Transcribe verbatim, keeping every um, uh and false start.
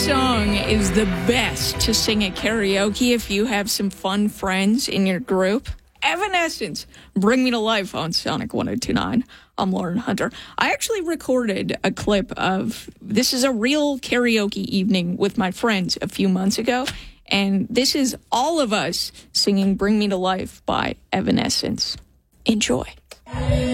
song is the best to sing at karaoke if you have some fun friends in your group? Evanescence, Bring Me to Life on Sonic one oh two point nine. I'm Lauren Hunter. I actually recorded a clip of, this is a real karaoke evening with my friends a few months ago, and this is all of us singing Bring Me to Life by Evanescence. Enjoy.